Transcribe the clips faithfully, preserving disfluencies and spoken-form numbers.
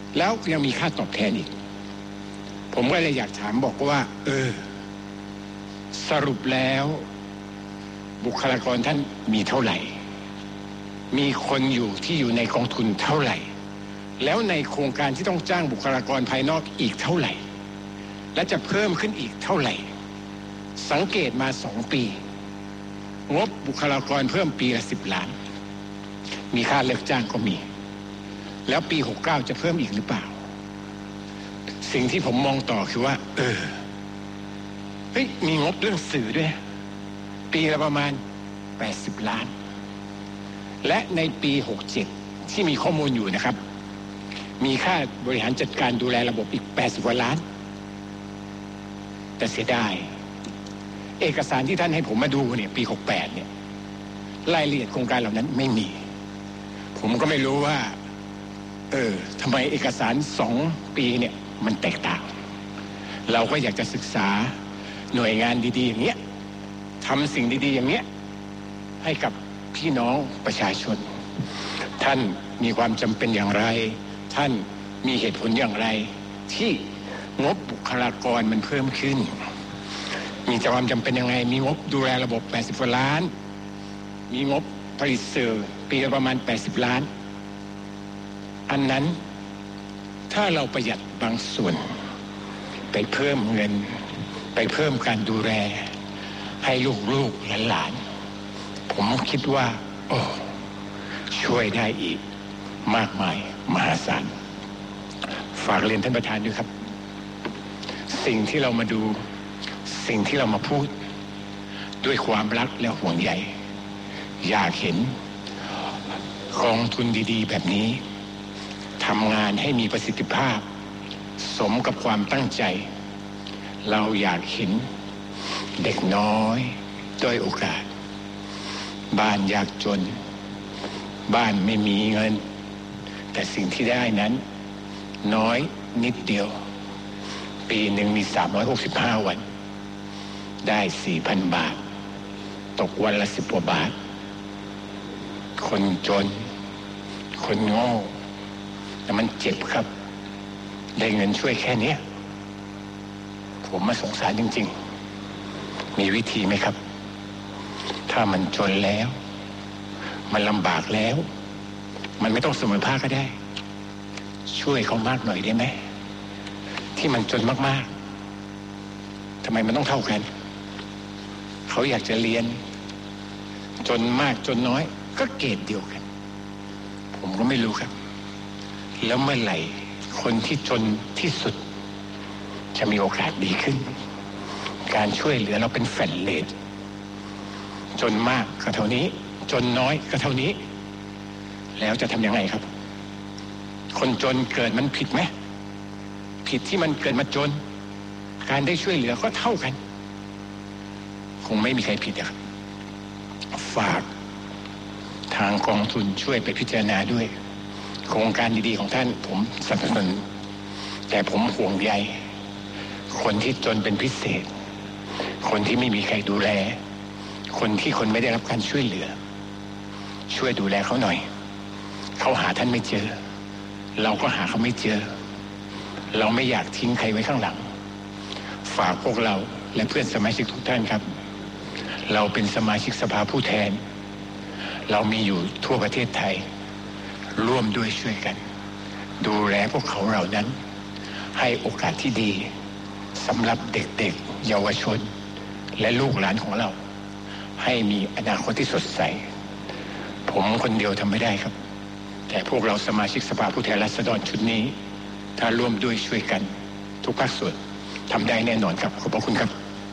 แล้วยังมีค่าตอบแทนอีกผมก็เลยอยากถามบอกว่าเออสรุปแล้วบุคลากรท่านมีเท่าไหร่มีคนอยู่ที่อยู่ในกองทุนเท่าไหร่แล้วในโครงการที่ต้องจ้างบุคลากรภายนอกอีกเท่าไหร่และจะเพิ่มขึ้นอีกเท่าไหร่สังเกตมาสองปีงบบุคลากรเพิ่มปีละสิบล้านมีค่าเลิกจ้างก็มีแล้วปีหกเก้าจะเพิ่มอีกหรือเปล่าสิ่งที่ผมมองต่อคือว่าเออเฮ้ยมีงบเรื่องสื่อด้วยปีละประมาณแปดสิบล้านและในปีหกเจ็ดที่มีข้อมูลอยู่นะครับมีค่าบริหารจัดการดูแลระบบอีกแปดสิบกว่าล้านแต่เสียดายเอกสารที่ท่านให้ผมมาดูเนี่ยปีหกแปดเนี่ยรายละเอียดโครงการเหล่านั้นไม่มีผมก็ไม่รู้ว่าเออทำไมเอกสารสองปีเนี่ยมันแตกต่างเราก็อยากจะศึกษาหน่วยงานดีๆอย่างเงี้ยทำสิ่งดีๆอย่างเงี้ยให้กับพี่น้องประชาชนท่านมีความจำเป็นอย่างไรท่านมีเหตุผลอย่างไรที่งบบุคลากรมันเพิ่มขึ้นมีความจำเป็นยังไงมีงบดูแลระบบแปดสิบกว่าล้านมีงบผลิตสื่อปีละประมาณแปดสิบล้านอันนั้นถ้าเราประหยัดบางส่วนไปเพิ่มเงินไปเพิ่มการดูแลให้ลูกๆหลานๆผมคิดว่าโอ้ช่วยได้อีกมากมายมหาศาลฝากเรียนท่านประธานด้วยครับสิ่งที่เรามาดูสิ่งที่เรามาพูดด้วยความรักและห่วงใยอยากเห็นกองทุนดีๆแบบนี้ทำงานให้มีประสิทธิภาพสมกับความตั้งใจเราอยากเห็นเด็กน้อยด้อยโอกาสบ้านยากจนบ้านไม่มีเงินแต่สิ่งที่ได้นั้นน้อยนิดเดียวปีหนึ่งมีสามร้อยหกสิบห้าวันได้ สี่พัน บาทตกวันละสิบกว่าบาทคนจนคนโง่แต่มันเจ็บครับได้เงินช่วยแค่นี้ผมมาสงสารจริงๆมีวิธีไหมครับถ้ามันจนแล้วมันลำบากแล้วมันไม่ต้องเสมอภาคก็ได้ช่วยเขามากหน่อยได้ไหมที่มันจนมากๆทำไมมันต้องเท่ากันเขาอยากจะเรียนจนมากจนน้อยก็เกรดเดียวกันผมก็ไม่รู้ครับแล้วเมื่อไหร่คนที่จนที่สุดจะมีโอกาสดีขึ้นการช่วยเหลือเราเป็นแฟลตเรทจนมากก็เท่านี้จนน้อยก็เท่านี้แล้วจะทำยังไงครับคนจนเกิดมันผิดไหมผิดที่มันเกิดมาจนการได้ช่วยเหลือก็เท่ากันคงไม่มีใครผิดครับฝากทางกองทุนช่วยไปพิจารณาด้วยโครงการดีๆของท่านผมสนับสนุนแต่ผมห่วงใยคนที่จนเป็นพิเศษคนที่ไม่มีใครดูแลคนที่คนไม่ได้รับการช่วยเหลือช่วยดูแลเขาหน่อยเขาหาท่านไม่เจอเราก็หาเขาไม่เจอเราไม่อยากทิ้งใครไว้ข้างหลังฝากพวกเราและเพื่อนสมาชิกทุกท่านครับเราเป็นสมาชิกสภาผู้แทนเรามีอยู่ทั่วประเทศไทยร่วมด้วยช่วยกันดูแลพวกเขาเหล่านั้นให้โอกาสที่ดีสำหรับเด็กๆเยาวชนและลูกหลานของเราให้มีอนาคตที่สดใสผมคนเดียวทำไม่ได้ครับแต่พวกเราสมาชิกสภาผู้แทนราษฎรชุดนี้ถ้าร่วมด้วยช่วยกันทุกภาคส่วนทำได้แน่นอนครับขอบพระคุณครับ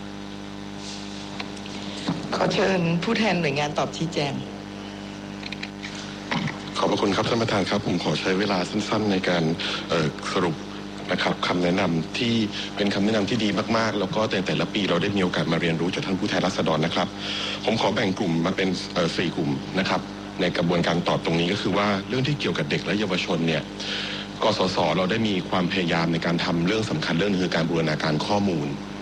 ขอเชิญผู้แทนหน่วยงานตอบชี้แจงขอบพระคุณครับท่านประธานครับผมขอใช้เวลาสั้นๆในการสรุปนะครับคำแนะนำที่เป็นคำแนะนำที่ดีมากๆแล้วก็แต่แต่ละปีเราได้มีโอกาสมาเรียนรู้จากท่านผู้แทนราษฎรนะครับผมขอแบ่งกลุ่มมาเป็นสี่กลุ่มนะครับในกระบวนการตอบตรงนี้ก็คือว่าเรื่องที่เกี่ยวกับเด็กและเยาวชนเนี่ยกสศเราได้มีความพยายามในการทำเรื่องสำคัญเรื่องนึงคือการบูรณาการข้อมูล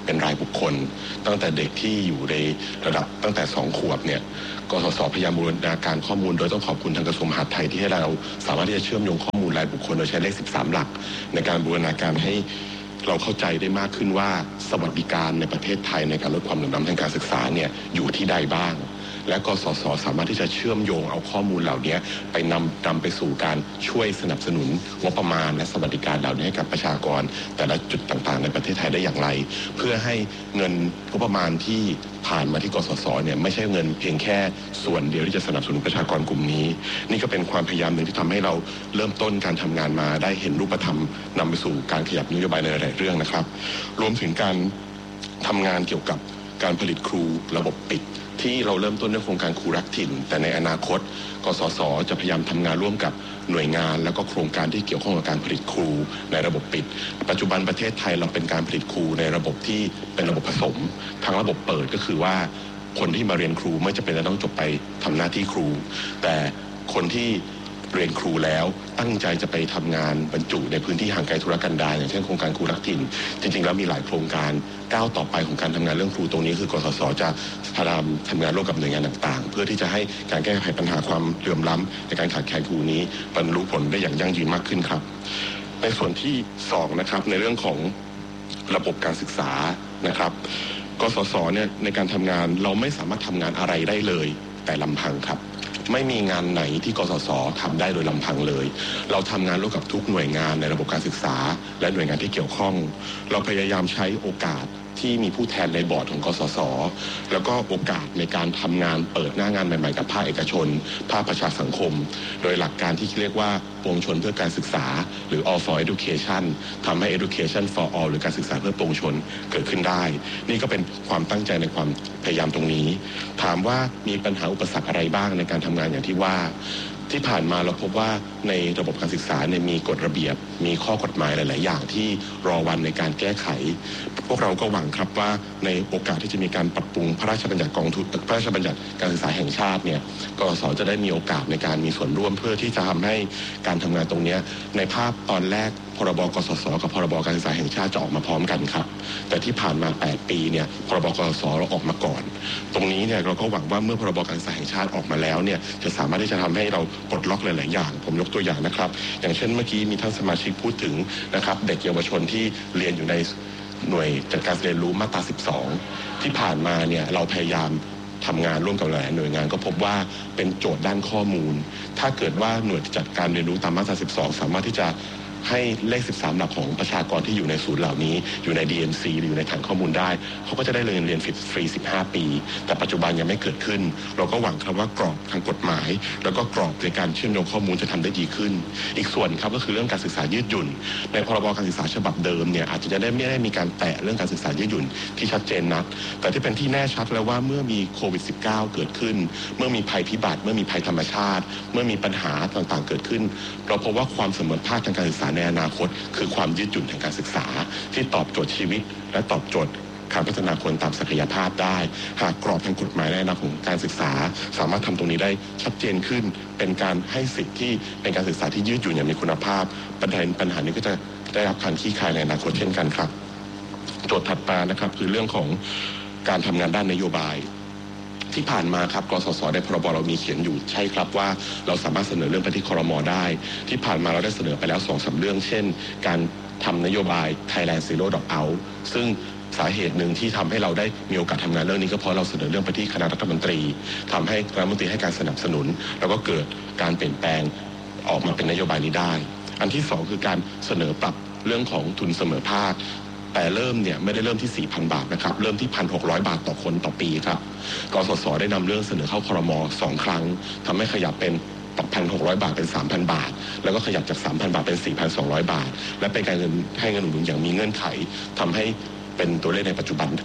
เป็นรายบุคคลตั้งแต่เด็กที่อยู่ในระดับตั้งแต่สองขวบเนี่ยกสศพยายามบูรณาการข้อมูลโดยต้องขอบคุณทางกระทรวงมหาดไทยที่ให้เราสามารถที่จะเชื่อมโยงข้อมูลรายบุคคลโดยใช้เลขสิบสามหลักในการบูรณาการให้เราเข้าใจได้มากขึ้นว่าสวัสดิการในประเทศไทยในการลดความเหลื่อมล้ำทางการศึกษาเนี่ยอยู่ที่ใดบ้างและกสศสามารถที่จะเชื่อมโยงเอาข้อมูลเหล่านี้ไปนำนำไปสู่การช่วยสนับสนุนงบประมาณและสวัสดิการเหล่านี้ให้กับประชากรแต่ละจุดต่างๆในประเทศไทยได้อย่างไรเพื่อให้เงินงบประมาณที่ผ่านมาที่กสศเนี่ยไม่ใช่เงินเพียงแค่ส่วนเดียวที่จะสนับสนุนประชากรกลุ่มนี้นี่ก็เป็นความพยายามหนึ่งที่ทำให้เราเริ่มต้นการทำงานมาได้เห็นรูปธรรมนำไปสู่การขยับนโยบายในหลายเรื่องนะครับรวมถึงการทำงานเกี่ยวกับการผลิตครูระบบปิดที่เราเริ่มต้นด้วยโครงการครูรักถิ่นแต่ในอนาคตกสศจะพยายามทำงานร่วมกับหน่วยงานและก็โครงการที่เกี่ยวข้องกับการผลิตครูในระบบปิดปัจจุบันประเทศไทยเราเป็นการผลิตครูในระบบที่เป็นระบบผสมทั้งระบบเปิดก็คือว่าคนที่มาเรียนครูไม่จำเป็นจะต้องจบไปทำหน้าที่ครูแต่คนที่เรียนครูแล้วตั้งใจจะไปทำงานบรรจุในพื้นที่ห่างไกลธุรกันดารอย่างเช่นโครงการครูรักถิ่นจริงๆแล้วมีหลายโครงการก้าวต่อไปของการทำงานเรื่องครูตรงนี้คือกสศจะพยายามทำงานร่วมกับหน่วยงานต่างๆเพื่อที่จะให้การแก้ไขปัญหาความเหลื่อมล้ำในการขาดแคลนครูนี้บรรลุผลได้อย่างยั่งยืนมากขึ้นครับในส่วนที่สองนะครับในเรื่องของระบบการศึกษานะครับกสศเนี่ยในการทำงานเราไม่สามารถทำงานอะไรได้เลยแต่ลำพังครับไม่มีงานไหนที่กสศทำได้โดยลำพังเลยเราทำงานร่วมกับทุกหน่วยงานในระบบการศึกษาและหน่วยงานที่เกี่ยวข้องเราพยายามใช้โอกาสที่มีผู้แทนในบอร์ดของกสศแล้วก็โอกาสในการทำงานเปิดหน้างานใหม่ๆกับภาคเอกชนภาคประชาสังคมโดยหลักการที่เรียกว่าปวงชนเพื่อการศึกษาหรือ all for education ทำให้ education for all หรือการศึกษาเพื่อปวงชนเกิดขึ้นได้นี่ก็เป็นความตั้งใจในความพยายามตรงนี้ถามว่ามีปัญหาอุปสรรคอะไรบ้างในการทำงานอย่างที่ว่าที่ผ่านมาเราพบว่าในระบบการศึกษาเนี่ยมีกฎระเบียบมีข้อกฎหมายหลายๆอย่างที่รอวันในการแก้ไขพวกเราก็หวังครับว่าในโอกาสที่จะมีการปรับปรุงพระราชบัญญัติกองทุนพระราชบัญญัติการศึกษาแห่งชาติเนี่ยกสศจะได้มีโอกาสในการมีส่วนร่วมเพื่อที่จะทำให้การทำงานตรงนี้ในภาพตอนแรกพรบกสศกับพรบการศึกษาแห่งชาติจะออกมาพร้อมกันครับแต่ที่ผ่านมาแปดปีเนี่ยพรบกสศเราออกมาก่อนตรงนี้เนี่ยเราก็หวังว่าเมื่อพรบการศึกษาแห่งชาติออกมาแล้วเนี่ยจะสามารถที่จะทำให้เราปลดล็อกหลายๆอย่างผมยกตัวอย่างนะครับอย่างเช่นเมื่อกี้มีท่านสมาชิกพูดถึงนะครับเด็กเยาวชนที่เรียนอยู่ในหน่วยจัดการเรียนรู้มาตราสิบสองที่ผ่านมาเนี่ยเราพยายามทำงานร่วมกับหลายหน่วยงานก็พบว่าเป็นโจทย์ด้านข้อมูลถ้าเกิดว่าหน่วยจัดการเรียนรู้ตามมาตราสิบสองสามารถที่จะให้เลขสิบสามหลักของประชากรที่อยู่ในศูนย์เหล่านี้อยู่ใน ดี เอ็ม ซี หรืออยู่ในฐานข้อมูลได้เขาก็จะได้เรียนเรียนฟรีสิบห้าปีแต่ปัจจุบันยังไม่เกิดขึ้นเราก็หวังครับว่ากรอบทางกฎหมายแล้วก็กรอบในการเชื่อมโยงข้อมูลจะทำได้ดีขึ้นอีกส่วนครับก็คือเรื่องการศึกษายืดหยุ่นในพรบการศึกษาฉบับเดิมเนี่ยอาจจะได้ไม่ได้มีการแตะเรื่องการศึกษายืดหยุ่นที่ชัดเจนนักแต่ที่เป็นที่แน่ชัดแล้วว่าเมื่อมีโควิด สิบเก้า เกิดขึ้นเมื่อมีภัยพิบัติเมื่อมีภัยธรรมชาติเมื่อมีปัญหาต่างๆเกิดขึ้นเราพบว่าความเสมอภาคทางการศึกษาในอนาคตคือความยืดหยุ่นทางการศึกษาที่ตอบโจทย์ชีวิตและตอบโจทย์การพัฒนาคนตามศักยภาพได้หากกรอบทางกฎหมายในอนาคตของการศึกษาสามารถทำตรงนี้ได้ชัดเจนขึ้นเป็นการให้สิทธิ์ที่เป็นการศึกษาที่ยืดหยุ่นอย่างมีคุณภาพปัญหาปัญหานี้ก็จะได้รับการคลี่คลายในอนาคตเช่นกันครับโจทย์ถัดมานะครับคือเรื่องของการทำงานด้านนโยบายที่ผ่านมาครับกสศในพรบเรามีเขียนอยู่ใช่ครับว่าเราสามารถเสนอเรื่องไปที่ครม.ได้ที่ผ่านมาเราได้เสนอไปแล้ว สองสาม เรื่องเช่นการทำนโยบาย Thailand Zero Dropout ซึ่งสาเหตุหนึ่งที่ทำให้เราได้มีโอกาสทำงานเรื่องนี้ก็เพราะเราเสนอเรื่องไปที่คณะรัฐมนตรีทำให้คณะรัฐมนตรีให้การสนับสนุนแล้วก็เกิดการเปลี่ยนแปลงออกมาเป็นนโยบายนี้ได้อันที่สองคือการเสนอปรับเรื่องของทุนเสมอภาคแต่เริ่มเนี่ยไม่ได้เริ่มที่ สี่พัน บาทนะครับเริ่มที่ หนึ่งพันหกร้อย บาทต่อคนต่อปีครับกสศได้นำเรื่องเสนอเข้าครม.สองครั้งทำให้ขยับเป็นจาก หนึ่งพันหกร้อย บาทเป็น สามพัน บาทแล้วก็ขยับจาก สามพัน บาทเป็น สี่พันสองร้อย บาทและเป็นการเงินให้เงินหนุนอย่างมีเงื่อนไขทำให้เป็นตัวเลขในปัจจุบัน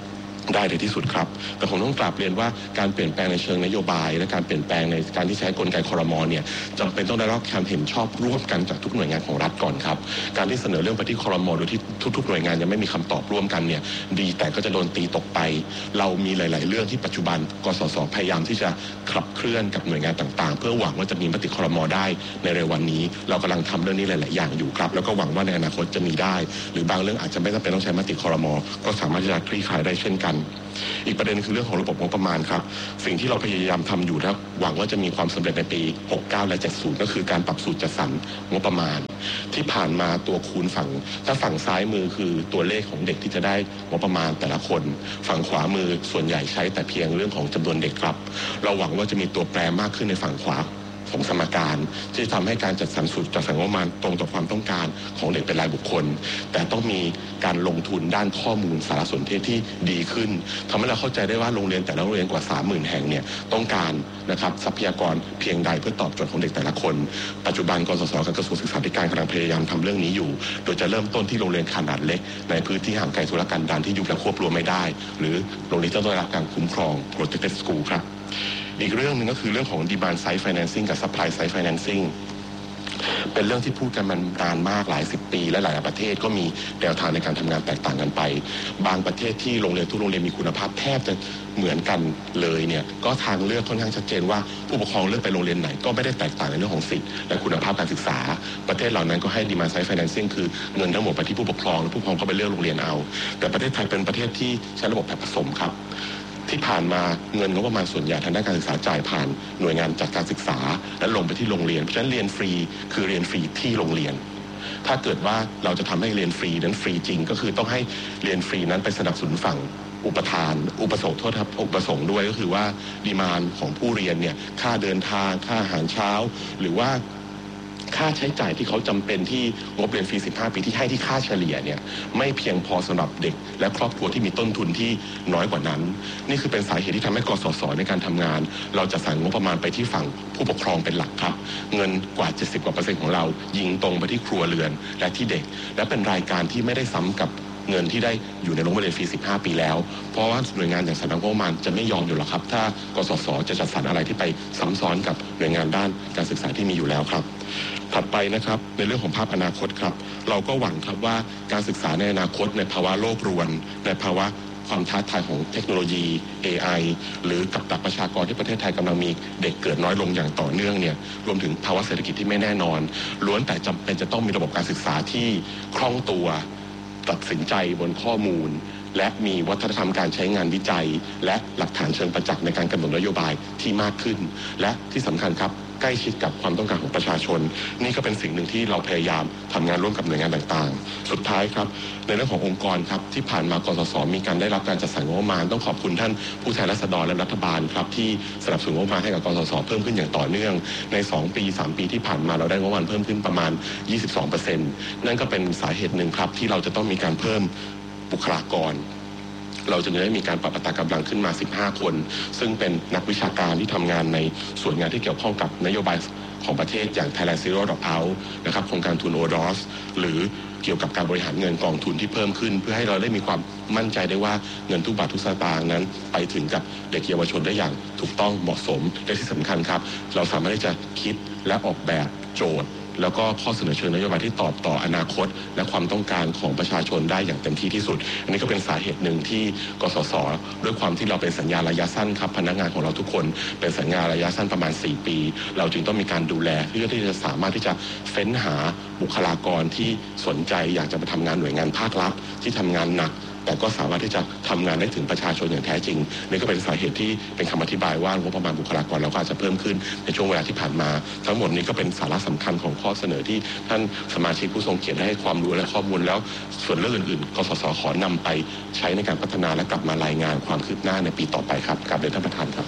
ได้ในที่สุดครับแต่ผมต้องกราบเรียนว่าการเปลี่ยนแปลงในเชิงนโยบายและการเปลี่ยนแปลงในการที่ใช้กลไกครม.เนี่ยจำเป็นต้องได้รับการเห็นชอบร่วมกันจากทุกหน่วยงานของรัฐก่อนครับการที่เสนอเรื่องไปที่ครม.โดยที่ทุกๆหน่วยงานยังไม่มีคำตอบร่วมกันเนี่ยดีแต่ก็จะโดนตีตกไปเรามีหลายๆเรื่องที่ปัจจุบันกสศพยายามที่จะขับเคลื่อนกับหน่วยงานต่างๆเพื่อหวังว่าจะมีมติครม.ได้ในเร็ววันนี้เรากำลังทำเรื่องนี้หลายๆอย่างอยู่ครับแล้วก็หวังว่าในอนาคตจะมีได้หรือบางเรื่องอาจจะไม่จำเป็นต้องใช้มติครม.ก็สามารถที่จะคลี่คลายได้เช่นกันอีกประเด็นคือเรื่องของระบบงบประมาณครับสิ่งที่เราพยายามทำอยู่นะหวังว่าจะมีความสำเร็จในปีหกสิบเก้าและเจ็ดสิบก็คือการปรับสูตรจัดสรรงบประมาณที่ผ่านมาตัวคูณฝั่งถ้าฝั่งซ้ายมือคือตัวเลขของเด็กที่จะได้งบประมาณแต่ละคนฝั่งขวามือส่วนใหญ่ใช้แต่เพียงเรื่องของจำนวนเด็กครับเราหวังว่าจะมีตัวแปรมากขึ้นในฝั่งขวาของสมการที่ทำให้การจัดสรรสูตรจัดสรรงบประมาณตรงต่อความต้องการของเด็กเป็นรายบุคคลแต่ต้องมีการลงทุนด้านข้อมูลสารสนเทศที่ดีขึ้นทำให้เราเข้าใจได้ว่าโรงเรียนแต่ละโรงเรียนกว่า สามหมื่น แห่งเนี่ยต้องการนะครับทรัพยากรเพียงใดเพื่อตอบโจทย์ของเด็กแต่ละคนปัจจุบันกสศกับกระทรวงศึกษาธิการกำลังพยายามทำเรื่องนี้อยู่โดยจะเริ่มต้นที่โรงเรียนขนาดเล็กในพื้นที่ห่างไกลธุรกันดารที่อยู่และควบรวมไม่ได้หรือโรงเรียนที่ต้องได้รับการคุ้มครอง protected school ครับอีกเรื่องหนึ่งก็คือเรื่องของ demand side financing กับ supply side financing เป็นเรื่องที่พูดกันมานานมากหลายสิบปีและหลายประเทศก็มีแนวทางในการทำงานแตกต่างกันไปบางประเทศที่โรงเรียนทุกโรงเรียนมีคุณภาพแทบจะเหมือนกันเลยเนี่ยก็ทางเลือกค่อนข้างชัดเจนว่าผู้ปกครองเลือกไปโรงเรียนไหนก็ไม่ได้แตกต่างในเรื่องของสิทธิและคุณภาพการศึกษาประเทศเหล่านั้นก็ให้ demand side financing คือเงินทั้งหมดไปที่ผู้ปกครองและผู้ปกครองก็ไปเลือกโรงเรียนเอาแต่ประเทศไทยเป็นประเทศที่ใช้ระบบแบบผสมครับที่ผ่านมาเงินงบประมาณส่วนใหญ่ทางด้านการศึกษาจ่ายผ่านหน่วยงานจัดการศึกษาและลงไปที่โรงเรียนเพราะฉะนั้นเรียนฟรีคือเรียนฟรีที่โรงเรียนถ้าเกิดว่าเราจะทำให้เรียนฟรีนั้นฟรีจริงก็คือต้องให้เรียนฟรีนั้นไปสนับสนุนฝั่งอุปทานอุปสงค์โทษครับอุปสงค์ด้วยก็คือว่าดีมานด์ของผู้เรียนเนี่ยค่าเดินทางค่าอาหารเช้าหรือว่าค่าใช้จ่ายที่เขาจำเป็นที่งบเรียนฟรีสิบห้าปีที่ให้ที่ค่าเฉลี่ยเนี่ยไม่เพียงพอสำหรับเด็กและครอบครัวที่มีต้นทุนที่น้อยกว่านั้นนี่คือเป็นสาเหตุที่ทำให้กสศในการทำงานเราจะสั่งงบประมาณไปที่ฝั่งผู้ปกครองเป็นหลักครับเงินกว่าเจ็ดสิบกว่าเปอร์เซ็นต์ของเรายิงตรงไปที่ครัวเรือนและที่เด็กและเป็นรายการที่ไม่ได้ซ้ำกับเงินที่ได้อยู่ในโรงเรียนฟรีสิบห้าปีแล้วเพราะว่าหน่วยงานอย่างสำนักงบประมาณจะไม่ยอมอยู่หรอกครับถ้ากสศจะจัดสรรอะไรที่ไปซ้ำซ้อนกับหน่วยงานด้านการศึกษาที่มีอยู่แล้วครับถัดไปนะครับในเรื่องของภาพอนาคตครับเราก็หวังครับว่าการศึกษาในอนาคตในภาวะโลกรวนในภาวะความท้าทายของเทคโนโลยี เอ ไอ หรือกับดักประชากรที่ประเทศไทยกำลังมีเด็กเกิดน้อยลงอย่างต่อเนื่องเนี่ยรวมถึงภาวะเศรษฐกิจที่ไม่แน่นอนล้วนแต่จำเป็นจะต้องมีระบบการศึกษาที่คล่องตัวตัดสินใจบนข้อมูลและมีวัฒนธรรมการใช้งานวิจัยและหลักฐานเชิงประจักษ์ในการกำหนดนโยบายที่มากขึ้นและที่สำคัญครับใกล้ชิดกับความต้องการของประชาชนนี่ก็เป็นสิ่งหนึ่งที่เราพยายามทำงานร่วมกับหน่วยงานต่างๆสุดท้ายครับในเรื่องขององค์กรครับที่ผ่านมากสศมีการได้รับการจัดสรรงบประมาณต้องขอบคุณท่านผู้แทนราษฎรและรัฐบาลครับที่สนับสนุนงบประมาณให้กับกสศเพิ่มขึ้นอย่างต่อเนื่องในสองปีสามปีที่ผ่านมาเราได้งบประมาณเพิ่มขึ้นประมาณ ยี่สิบสองเปอร์เซ็นต์ นั่นก็เป็นสาเหตุหนึ่งครับที่เราจะต้องมีการเพิ่มบุคลากรเราจะได้มีการปรับอัตรากำลังขึ้นมาสิบห้าคนซึ่งเป็นนักวิชาการที่ทำงานในส่วนงานที่เกี่ยวข้องกับนโยบายของประเทศอย่าง Thailand Zero Dropout นะครับโครงการทุน โอ ดี โอ เอส หรือเกี่ยวกับการบริหารเงินกองทุนที่เพิ่มขึ้นเพื่อให้เราได้มีความมั่นใจได้ว่าเงินทุกบาททุกสตางค์นั้นไปถึงกับเด็กเยาวชนได้อย่างถูกต้องเหมาะสมและที่สำคัญครับเราสามารถที่จะคิดและออกแบบโจทย์แล้วก็ข้อเสนอเชิงนโยบายที่ตอบต่ออนาคตและความต้องการของประชาชนได้อย่างเต็มที่ที่สุดอันนี้ก็เป็นสาเหตุหนึ่งที่กสศด้วยความที่เราเป็นสัญญาระยะสั้นครับพนักงานของเราทุกคนเป็นสัญญาระยะสั้นประมาณสี่ปีเราจึงต้องมีการดูแลเพื่อที่จะสามารถที่จะเฟ้นหาบุคลากรที่สนใจอยากจะมาทำงานหน่วยงานภาครัฐที่ทำงานหนักแต่ก็สามารถที่จะทำงานได้ถึงประชาชนอย่างแท้จริงนี่ก็เป็นสาเหตุที่เป็นคำอธิบายว่างบประมาณบุคลากรเราก็อาจจะเพิ่มขึ้นในช่วงเวลาที่ผ่านมาทั้งหมดนี้ก็เป็นสาระสำคัญของข้อเสนอที่ท่านสมาชิกผู้ทรงเกียรติได้ให้ความรู้และข้อมูลแล้วส่วนเรื่องอื่นๆกสศขอนำไปใช้ในการพัฒนาและกลับมารายงานความคืบหน้าในปีต่อไปครับกราบเรียนท่านประธานครับ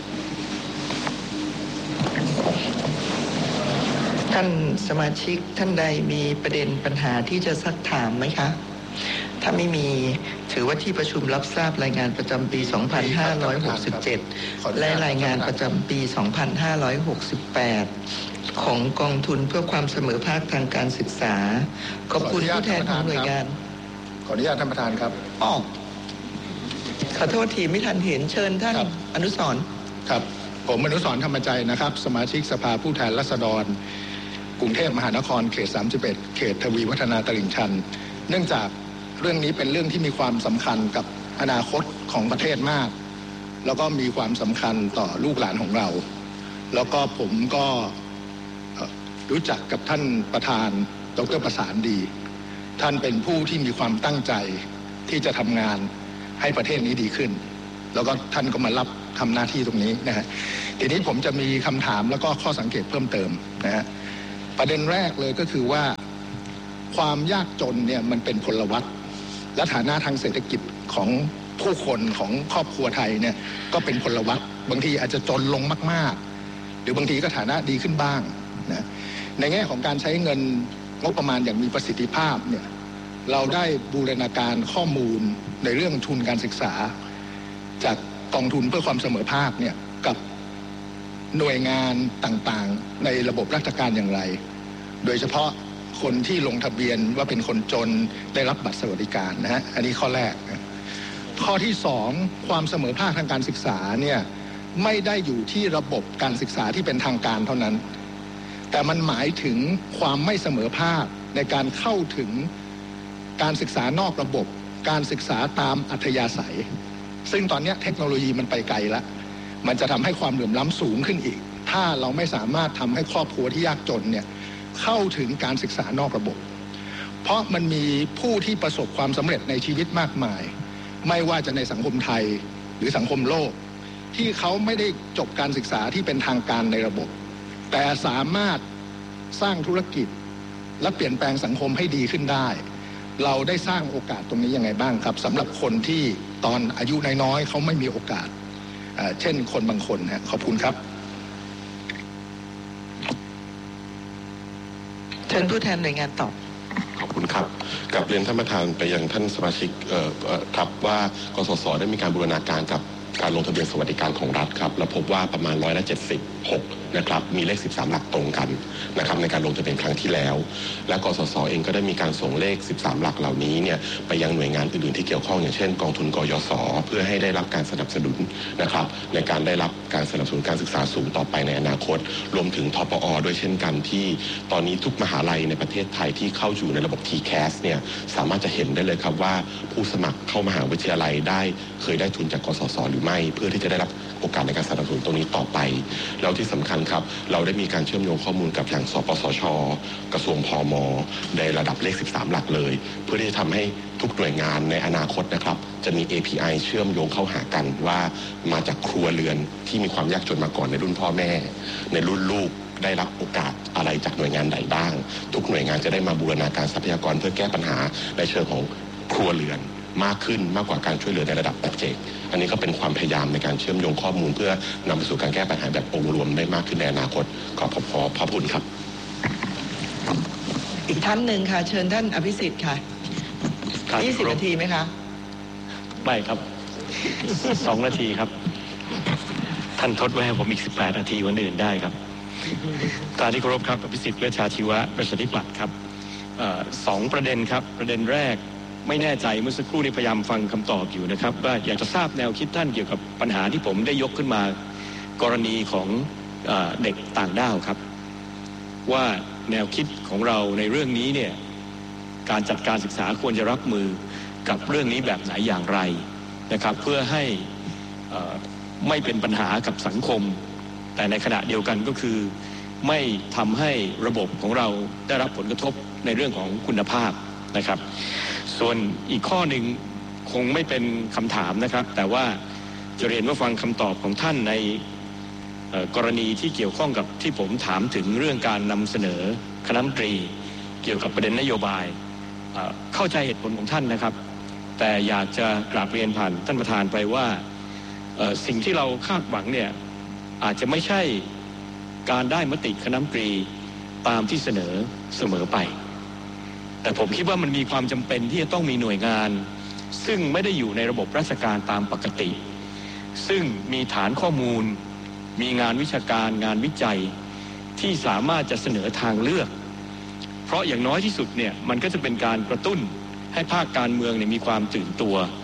ท่านสมาชิกท่านใดมีประเด็นปัญหาที่จะซักถามไหมคะถ้าไม่มีถือว่าที่ประชุมรับทราบรายงานประจำปี สองพันห้าร้อยหกสิบเจ็ด และรายงานประจำปี สองพันห้าร้อยหกสิบแปด ของกองทุนเพื่อความเสมอภาคทางการศึกษาขอบคุณผู้แทนของหน่วยงานขออนุญาตท่านประธานครับอ๋อขอโทษทีไม่ทันเห็นเชิญท่านอนุสรณ์ครับผมอนุสรณ์ธรรมใจนะครับสมาชิกสภาผู้แทนราษฎรกรุงเทพมหานครเขตสามสิบเอ็ดเขตทวีวัฒนาตลิ่งชันเนื่องจากเรื่องนี้เป็นเรื่องที่มีความสำคัญกับอนาคตของประเทศมากแล้วก็มีความสำคัญต่อลูกหลานของเราแล้วก็ผมก็รู้จักกับท่านประธานดร.ประสานดีท่านเป็นผู้ที่มีความตั้งใจที่จะทำงานให้ประเทศนี้ดีขึ้นแล้วก็ท่านก็มารับทำหน้าที่ตรงนี้นะฮะทีนี้ผมจะมีคำถามแล้วก็ข้อสังเกตเพิ่มเติมนะฮะประเด็นแรกเลยก็คือว่าความยากจนเนี่ยมันเป็นพลวัตและฐานะทางเศรษฐกิจของผู้คนของครอบครัวไทยเนี่ยก็เป็นพลวัตบางทีอาจจะจนลงมากๆหรือบางทีก็ฐานะดีขึ้นบ้างนะในแง่ของการใช้เงินงบประมาณอย่างมีประสิทธิภาพเนี่ยเราได้บูรณาการข้อมูลในเรื่องทุนการศึกษาจากกองทุนเพื่อความเสมอภาคเนี่ยกับหน่วยงานต่างๆในระบบราชการอย่างไรโดยเฉพาะคนที่ลงทะเบียนว่าเป็นคนจนได้รับบัตรสวัสดิการนะฮะอันนี้ข้อแรกนะข้อที่สองความเสมอภาคทางการศึกษาเนี่ยไม่ได้อยู่ที่ระบบการศึกษาที่เป็นทางการเท่านั้นแต่มันหมายถึงความไม่เสมอภาคในการเข้าถึงการศึกษานอกระบบการศึกษาตามอัธยาศัยซึ่งตอนนี้เทคโนโลยีมันไปไกลแล้วมันจะทำให้ความเหลื่อมล้ำสูงขึ้นอีกถ้าเราไม่สามารถทำให้ครอบครัวที่ยากจนเนี่ยเข้าถึงการศึกษานอกระบบเพราะมันมีผู้ที่ประสบความสำเร็จในชีวิตมากมายไม่ว่าจะในสังคมไทยหรือสังคมโลกที่เขาไม่ได้จบการศึกษาที่เป็นทางการในระบบแต่สามารถสร้างธุรกิจและเปลี่ยนแปลงสังคมให้ดีขึ้นได้เราได้สร้างโอกาสตรงนี้ยังไงบ้างครับสำหรับคนที่ตอนอายุน้อยๆเขาไม่มีโอกาสเช่นคนบางคนฮะขอบคุณครับเชิญผู้แทนหน่วยงานตอบขอบคุณครับกับเรียนท่านประธานไปยังท่านสมาชิกครับว่ากสศได้มีการบูรณาการกับการลงทะเบียนสวัสดิการของรัฐครับและพบว่าประมาณร้อยละเจ็ดสิบหกนะครับมีเลขสิบสามหลักตรงกันนะครับในการลงทะเบียนครั้งที่แล้วและกสศเองก็ได้มีการส่งเลขสิบสามหลักเหล่านี้เนี่ยไปยังหน่วยงานอื่นๆที่เกี่ยวข้องอย่างเช่นกองทุนกยศเพื่อให้ได้รับการสนับสนุนนะครับในการได้รับการสนับสนุนการศึกษาสูงต่อไปในอนาคตรวมถึงทปอด้วยเช่นกันที่ตอนนี้ทุกมหาลัยในประเทศไทยที่เข้าอยู่ในระบบ ที แคส เนี่ยสามารถจะเห็นได้เลยครับว่าผู้สมัครเข้ามหาวิทยาลัยได้เคยได้ทุนจากกสศหรือไม่เพื่อที่จะได้รับโอกาสในการสนับสนุนตรงนี้ต่อไปแล้วที่สำคัญครับเราได้มีการเชื่อมโยงข้อมูลกับอย่างสปสช.กระทรวงพม.ในระดับเลขสิบสามหลักเลยเพื่อที่จะทำให้ทุกหน่วยงานในอนาคตนะครับจะมี เอ พี ไอ เชื่อมโยงเข้าหากันว่ามาจากครัวเรือนที่มีความยากจนมาก่อนในรุ่นพ่อแม่ในรุ่นลูกได้รับโอกาสอะไรจากหน่วยงานใดบ้างทุกหน่วยงานจะได้มาบูรณาการทรัพยากรเพื่อแก้ปัญหาในเชิงของครัวเรือนมากขึ้นมากกว่าการช่วยเหลือในระดับปัจเจกอันนี้ก็เป็นความพยายามในการเชื่อมโยงข้อมูลเพื่อนำไปสู่การแก้ปัญหาแบบองค์รวมได้มากขึ้นในอนาคตขอขอบขอบพระคุณครับอีกท่านหนึ่งค่ะเชิญท่านอภิสิทธิ์ค่ะยี่สิบนาทีไหมคะไม่ครับสองนาทีครับท่านทดไว้ให้ผมอีกสิบแปดนาทีวันอื่นได้ครับตามที่เคารพครับอภิสิทธิ์เวชชาชีวะประชาธิปัตย์ครับสองประเด็นครับประเด็นแรกไม่แน่ใจเมื่อสักครู่นี้พยายามฟังคำตอบอยู่นะครับว่าอยากจะทราบแนวคิดท่านเกี่ยวกับปัญหาที่ผมได้ยกขึ้นมากรณีของเอ่อเด็กต่างด้าวครับว่าแนวคิดของเราในเรื่องนี้เนี่ยการจัดการศึกษาควรจะรับมือกับเรื่องนี้แบบไหนอย่างไรนะครับเพื่อให้เอ่อไม่เป็นปัญหากับสังคมแต่ในขณะเดียวกันก็คือไม่ทำให้ระบบของเราได้รับผลกระทบในเรื่องของคุณภาพนะครับส่วนอีกข้อหนึ่งคงไม่เป็นคำถามนะครับแต่ว่าจะเรียนว่าฟังคำตอบของท่านในกรณีที่เกี่ยวข้องกับที่ผมถามถึงเรื่องการนำเสนอคณะรัฐมนตรีเกี่ยวกับประเด็นนโยบายเข้าใจเหตุผลของท่านนะครับแต่อยากจะกราบเรียนผ่านท่านประธานไปว่าสิ่งที่เราคาดหวังเนี่ยอาจจะไม่ใช่การได้มติคณะรัฐมนตรีตามที่เสนอเสมอไปแต่ผมคิดว่ามันมีความจำเป็นที่จะต้องมีหน่วยงานซึ่งไม่ได้อยู่ในระบบราชการตามปกติซึ่งมีฐานข้อมูลมีงานวิชาการงานวิจัยที่สามารถจะเสนอทางเลือกเพราะอย่างน้อยที่สุดเนี่ยมันก็จะเป็นการกระตุ้นให้ภาคการเมืองเนี่ยมีความตื่นตัว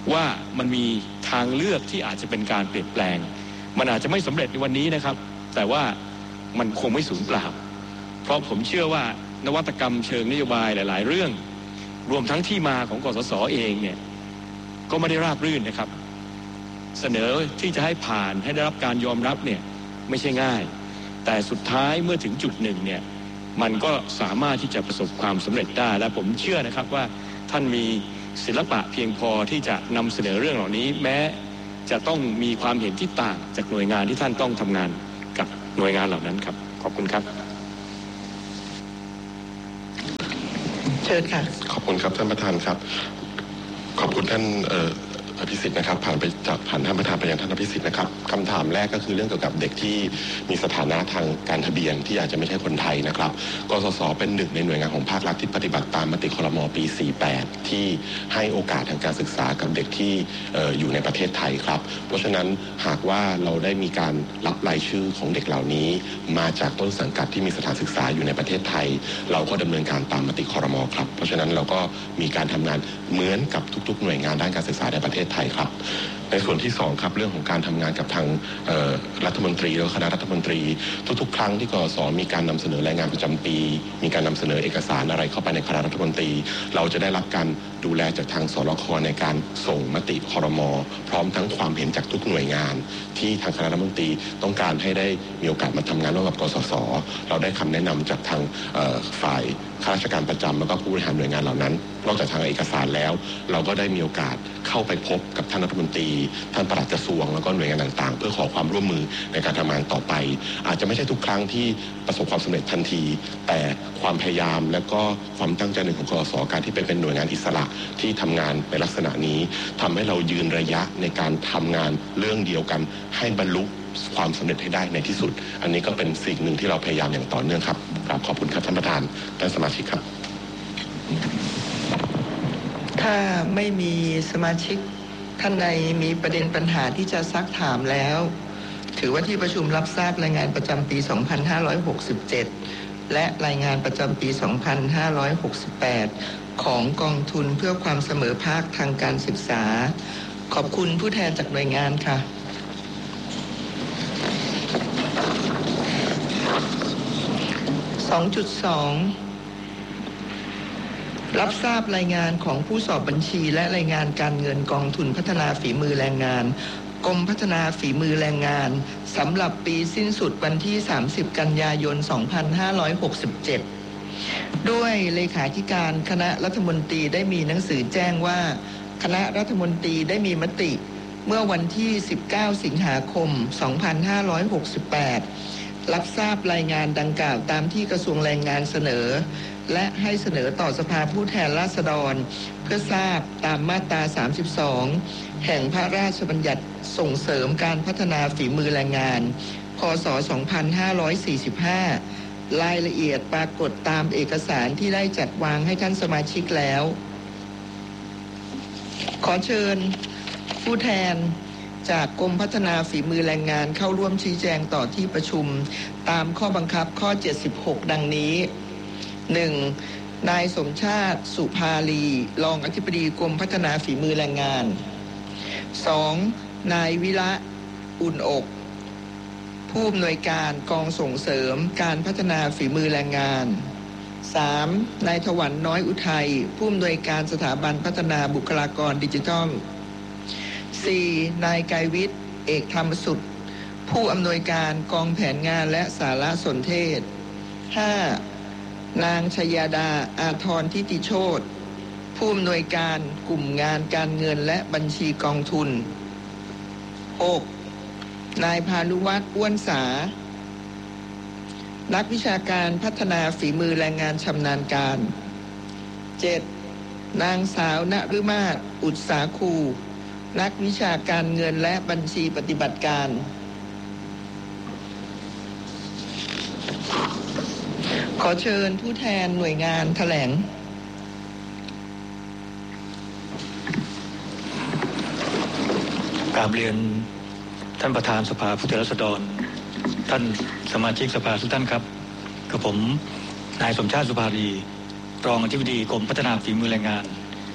ว่ามันมีทางเลือกที่อาจจะเป็นการเปลี่ยนแปลงมันอาจจะไม่สำเร็จในวันนี้นะครับแต่ว่ามันคงไม่สูญเปล่าเพราะผมเชื่อว่านวัตกรรมเชิงนโยบายหลายๆเรื่องรวมทั้งที่มาของกสศเองเนี่ยก็ไม่ได้ราบรื่นนะครับเสนอที่จะให้ผ่านให้ได้รับการยอมรับเนี่ยไม่ใช่ง่ายแต่สุดท้ายเมื่อถึงจุดหนึ่งเนี่ยมันก็สามารถที่จะประสบความสำเร็จได้และผมเชื่อนะครับว่าท่านมีศิลปะเพียงพอที่จะนำเสนอเรื่องเหล่านี้แม้จะต้องมีความเห็นที่ต่างจากหน่วยงานที่ท่านต้องทำงานกับหน่วยงานเหล่านั้นครับขอบคุณครับเชิญค่ะขอบคุณครับท่านประธานครับขอบคุณท่านเอ่ออภิสิทธิ์นะครับผ่านไปจากผ่านท่านประธานไปยังท่านอภิสิทธิ์นะครับคำถามแรกก็คือเรื่องเกี่ยวกับเด็กที่มีสถานะทางการทะเบียนที่อาจจะไม่ใช่คนไทยนะครับกสศเป็นหนึ่งในหน่วยงานของภาครัฐที่ปฏิบัติตามมติครม.ปีสี่สิบแปดที่ให้โอกาสทางการศึกษากับเด็กที่เอ่ออยู่ในประเทศไทยครับเพราะฉะนั้นหากว่าเราได้มีการรับรายชื่อของเด็กเหล่านี้มาจากต้นสังกัดที่มีสถานศึกษาอยู่ในประเทศไทยเราก็ดำเนินการตามมติครม.ครับเพราะฉะนั้นเราก็มีการทำงานเหมือนกับทุกๆหน่วยงานด้านการศึกษาในประเทศไทยครับในส่วนที่สองครับเรื่องของการทำงานกับทางรัฐมนตรีและคณะรัฐมนตรีทุกๆครั้งที่กสศมีการนำเสนอรายงานประจำปีมีการนำเสนอเอกสารอะไรเข้าไปในคณะรัฐมนตรีเราจะได้รับการดูแลจากทางสรค.ในการส่งมติครม.พร้อมทั้งความเห็นจากทุกหน่วยงานที่ทางคณะรัฐมนตรีต้องการให้ได้มีโอกาสมาทำงานร่วมกับกสศเราได้คำแนะนำจากทางฝ่ายข้าราชการประจำแล้วก็ผู้บริหารหน่วยงานเหล่านั้นนอกจากทางเอกสารแล้วเราก็ได้มีโอกาสเข้าไปพบกับท่านรัฐมนตรีท่านปลัดกระทรวงแล้วก็หน่วยงานต่างๆเพื่อขอความร่วมมือในการทำงานต่อไปอาจจะไม่ใช่ทุกครั้งที่ประสบความสำเร็จทันทีแต่ความพยายามและก็ความตั้งใจหนึ่งของกสศการที่เป็นเป็นหน่วยงานอิสระที่ทำงานในลักษณะนี้ทำให้เรายืนระยะในการทำงานเรื่องเดียวกันให้บรรลุความสำเร็จให้ได้ในที่สุดอันนี้ก็เป็นสิ่งหนึ่งที่เราพยายามอย่างต่อเนื่องครับกราบขอบคุณครับท่านประธานท่านสมาชิกครับถ้าไม่มีสมาชิกท่านใดมีประเด็นปัญหาที่จะซักถามแล้วถือว่าที่ประชุมรับทราบรายงานประจำปี สองพันห้าร้อยหกสิบเจ็ด และรายงานประจำปี สองพันห้าร้อยหกสิบแปด ของกองทุนเพื่อความเสมอภาคทางการศึกษาขอบคุณผู้แทนจากหน่วยงานค่ะ สองจุดสอง รับทราบรายงานของผู้สอบบัญชีและรายงานการเงินกองทุนพัฒนาฝีมือแรงงานกรมพัฒนาฝีมือแรงงานสำหรับปีสิ้นสุดวันที่สามสิบกันยายนสองพันห้าร้อยหกสิบเจ็ดด้วยเลขาธิการคณะรัฐมนตรีได้มีหนังสือแจ้งว่าคณะรัฐมนตรีได้มีมติเมื่อวันที่สิบเก้าสิงหาคมสองพันห้าร้อยหกสิบแปดรับทราบรายงานดังกล่าวตามที่กระทรวงแรงงานเสนอและให้เสนอต่อสภาผู้แทนราษฎรเพื่อทราบตามมาตราสามสิบสองแห่งพระราชบัญญัติส่งเสริมการพัฒนาฝีมือแรงงานพ.ศ. สองพันห้าร้อยสี่สิบห้ารายละเอียดปรากฏตามเอกสารที่ได้จัดวางให้ท่านสมาชิกแล้วขอเชิญผู้แทนจากกรมพัฒนาฝีมือแรงงานเข้าร่วมชี้แจงต่อที่ประชุมตามข้อบังคับข้อเจ็ดสิบหกดังนี้ หนึ่ง นายสมชาติสุภาลีรองอธิบดีกรมพัฒนาฝีมือแรงงาน สอง นายวิระอุ่นอกผู้อำนวยการกองส่งเสริมการพัฒนาฝีมือแรงงาน สาม นายถวันน้อยอุทัยผู้อำนวยการสถาบันพัฒนาบุคลากรดิจิทัล สี่ นายไกรวิทย์เอกธรรมสุดผู้อำนวยการกองแผนงานและสารสนเทศ ห้า นางชยาดาอาทรทิติโชติผู้อำนวยการกลุ่มงานการเงินและบัญชีกองทุน หก นายพานุวัฒน์อ้วนสานักวิชาการพัฒนาฝีมือแรงงานชำนาญการ เจ็ด นางสาวนฤมาศอุตสาคูนักวิชาการเงินและบัญชีปฏิบัติการขอเชิญผู้แทนหน่วยงานแถลงกราบเรียนท่านประธานสภาผู้แทนราษฎรท่านสมาชิกสภาทุกท่านครับกับผมนายสมชาติสุภาลีรองอธิบดีกรมพัฒนาฝีมือแรงงาน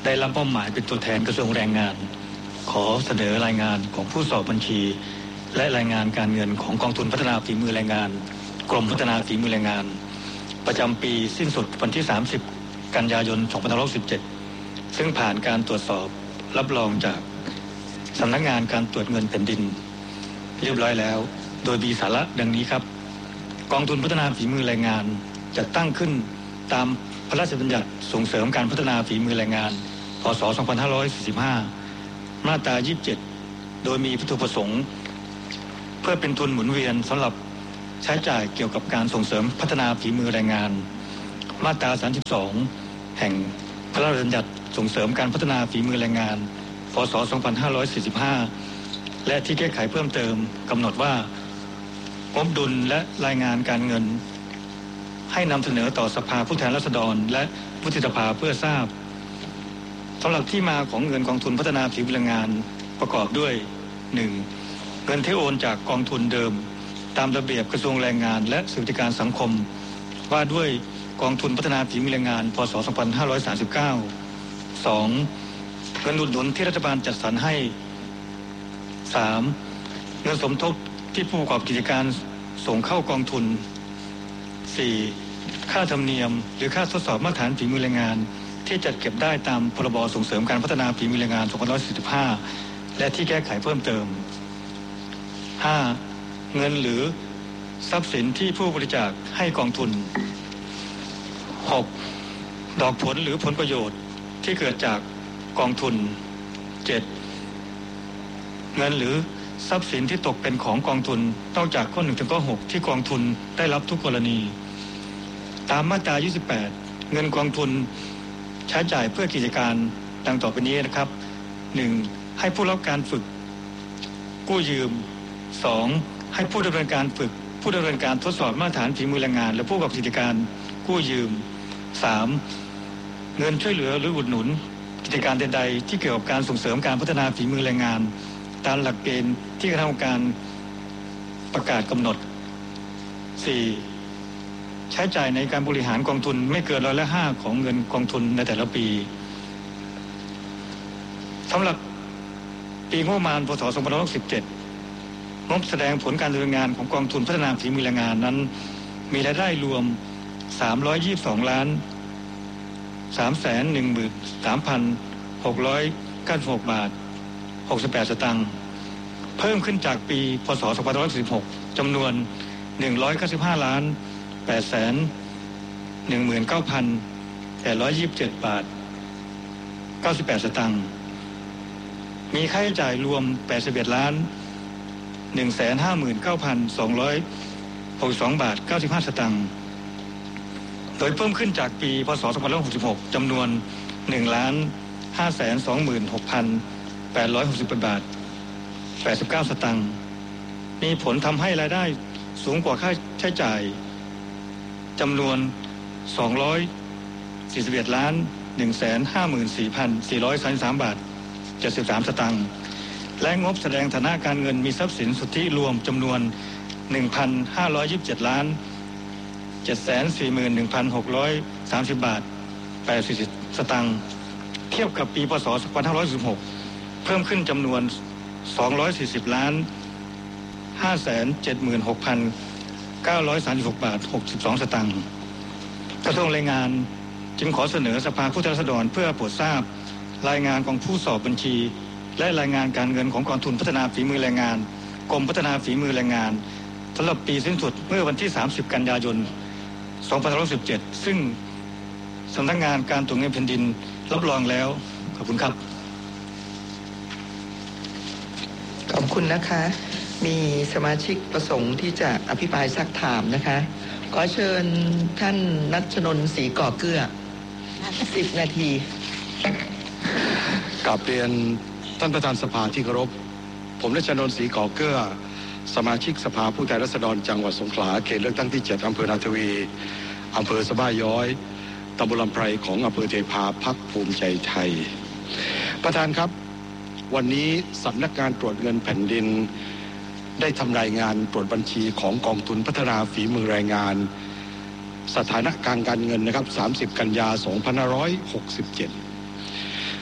ได้รับมอบหมายเป็นตัวแทนกระทรวงแรงงานขอเสนอรายงานของผู้สอบบัญชีและรายงานการเงินของกองทุนพัฒนาฝีมือแรงงานกรมพัฒนาฝีมือแรงงานประจำปีสิ้นสุดวันที่สามสิบกันยายนสองพันห้าร้อยหกสิบเจ็ดซึ่งผ่านการตรวจสอบรับรองจากสำนักงานการตรวจเงินแผ่นดินเรียบร้อยแล้วโดยมีสาระดังนี้ครับกองทุนพัฒนาฝีมือแรงงานจัดตั้งขึ้นตามพระราชบัญญัติส่งเสริมการพัฒนาฝีมือแรงงานพ.ศ. สองพันห้าร้อยสี่สิบห้ามาตรายี่สิบเจ็ดโดยมีวัตถุประสงค์เพื่อเป็นทุนหมุนเวียนสำหรับใช้จ่ายเกี่ยวกับการส่งเสริมพัฒนาฝีมือแรงงานมาตราสามสิบสองแห่งพระราชบัญญัติส่งเสริมการพัฒนาฝีมือแรงงานพ.ศ. สองพันห้าร้อยสี่สิบห้าและที่แก้ไขเพิ่มเติมกำหนดว่างบดุลและรายงานการเงินให้นำเสนอต่อสภาผู้แทนราษฎรและวุฒิสภาเพื่อทราบสำหรับที่มาของเงินกองทุนพัฒนาฝีมือแรงงานประกอบด้วย หนึ่ง เงินที่โอนจากกองทุนเดิมตามระเบียบกระทรวงแรงงานและสวัสดิการสังคมว่าด้วยกองทุนพัฒนาฝีมือแรงงานพ.ศ. สองพันห้าร้อยสามสิบเก้า สอง เงินอุดหนุนที่รัฐบาลจัดสรรให้ สาม เงินสมทบที่ผู้ประกอบกิจการส่งเข้ากองทุน สี่ ค่าธรรมเนียมหรือค่าทดสอบมาตรฐานฝีมือแรงงานที่จัดเก็บได้ตามพรบส่งเสริมการพัฒนาฝีมือแรงงานสองพันห้าร้อยสี่สิบห้าและที่แก้ไขเพิ่มเติม ห้า เงินหรือทรัพย์สินที่ผู้บริจาคให้กองทุน หก ดอกผลหรือผลประโยชน์ที่เกิดจากกองทุน เจ็ด เงินหรือทรัพย์สินที่ตกเป็นของกองทุนนอกจากข้อหนึ่งถึงข้อหกที่กองทุนได้รับทุกกรณีตามมาตรายี่สิบแปดเงินกองทุนใช้จ่ายเพื่อกิจการดังต่อไปนี้นะครับ หนึ่ง ให้ผู้รับการฝึกกู้ยืม สอง ให้ผู้ดำเนินการฝึกผู้ดำเนินการทดสอบมาตรฐานฝีมือแรงงานและผู้ประกอบกิจการกู้ยืม สาม เงินช่วยเหลือหรืออุดหนุนกิจการใดๆที่เกี่ยวกับการส่งเสริมการพัฒนาฝีมือแรงงานตามหลักเกณฑ์ที่คณะกรรมการประกาศกำหนด สี่ ใช้จ่ายในการบริหารกองทุนไม่เกินร้อยละห้าของเงินกองทุนในแต่ละปีสำหรับปีงบประมาณพ.ศ. สองพันห้าร้อยหกสิบเจ็ดงบแสดงผลการดำเนินงานของกองทุนพัฒนาฝีมือแรงงานนั้นมีรายได้รวมสามร้อยยี่สิบสองล้านสามแสนหนึ่งหมื่นสามพันหกร้อยเก้าสิบหกบาทหกสิบแปดสตางค์เพิ่มขึ้นจากปีพ.ศ. สองพันห้าร้อยสิบหกจำนวนหนึ่งร้อยเก้าสิบห้าล้านแปดแสนหนึ่งหมื่นเก้าพันแปดร้อยยี่สิบเจ็ดบาทเก้าสิบแปดสตางค์มีค่าใช้จ่ายรวมแปดสิบเอ็ดล้านหนึ่งแสนห้าหมื่นเก้าพันสองร้อยหกสิบสองบาทเก้าสิบห้าสตางค์โดยเพิ่มขึ้นจากปีพ.ศ. สองพันห้าร้อยหกสิบหกจำนวนหนึ่งล้านห้าแสนสองหมื่นหกพันแปดร้อยหกสิบแปดบาทแปดสิบเก้าสตางค์มีผลทำให้รายได้สูงกว่าค่าใช้จ่ายจำนวนสองร้อยสี่สิบเอ็ดล้านหนึ่งแสนห้าหมื่นสี่พันสี่ร้อยสามสิบสามบาทเจ็ดสิบสามสตางค์และงบแสดงฐานะการเงินมีทรัพย์สินสุทธิรวมจำนวน หนึ่งพันห้าร้อยยี่สิบเจ็ดล้านเจ็ดแสนสี่หมื่นหนึ่งพันหกร้อยสามสิบบาทแปดสิบสตางค์เทียบกับปีพ.ศ. สองพันห้าร้อยสิบหกเพิ่มขึ้นจำนวนสองร้อยสี่สิบล้านห้าแสนเจ็ดหมื่นหกพันเก้าร้อยสามสิบหกบาทหกสิบสองสตางค์กระทรวงแรงงานจึงขอเสนอสภาผู้แทนราษฎรเพื่อโปรดทราบรายงานของผู้สอบบัญชีและรายงานการเงินของกองทุนพัฒนาฝีมือแรงงานกรมพัฒนาฝีมือแรงงานสำหรับปีสิ้นสุดเมื่อวันที่สามสิบกันยายนสองพันห้าร้อยสิบเจ็ดซึ่งสำนักงานการตรวจเงินแผ่นดินรับรองแล้วขอบคุณครับขอบคุณนะคะมีสมาชิกประสงค์ที่จะอภิปรายซักถามนะคะขอเชิญท่านณัชนนท์ศรีก่อเกลือสิบนาทีกราบเรียนท่านประธานสภาที่เคารพผมณัชนนท์ศรีก่อเกลือสมาชิกสภาผู้แทนราษฎรจังหวัดสงขลาเขตเลือกตั้งที่เจ็ดอำเภอนาทวีอำเภอสะบ้าย้อยตำบลลำไพรของอำเภอเทพาพรรคภูมิใจไทยประธานครับวันนี้สำนักงานตรวจเงินแผ่นดินได้ทำรายงานตรวจบัญชีของกองทุนพัฒนาฝีมือแรงงานสถานะการการเงินนะครับสามสิบกันยาสองพันห้าร้อยหกสิบเจ็ด